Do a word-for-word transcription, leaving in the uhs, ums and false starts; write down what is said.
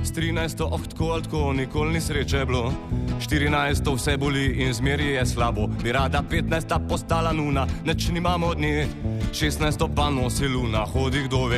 S trinajsto, oh, tako ali tako, nikoli ni sreče bilo. Štirinajsto vse boli in zmeri je slabo. Bi rada petnajsta postala nuna, neč nimamo od nje. Šestnajsto pa nosi luna, hodi kdo ve